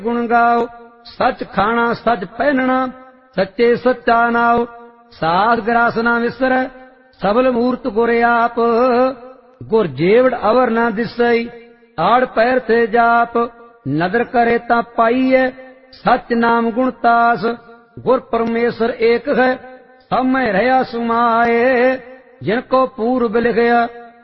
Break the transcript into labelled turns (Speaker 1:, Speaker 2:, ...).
Speaker 1: गुण गाओ सच खाना सच पहनना सच्चे सच्चा नाओ सास ग्रास ना विसर सबल मूर्त गुर आप गुर जेवड़ अवर ना दिसई आड़ पैर थे जाप नदर करे ता पाईए सच नाम गुणतास गुर परमेश्वर एक है सब में रहा सुमाए जिनको पूर्व लिखया